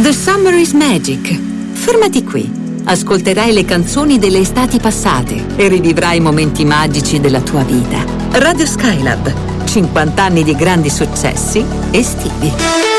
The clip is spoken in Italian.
The Summer is Magic. Fermati qui. Ascolterai le canzoni delle estati passate e rivivrai momenti magici della tua vita. Radio Skylab. 50 anni di grandi successi estivi.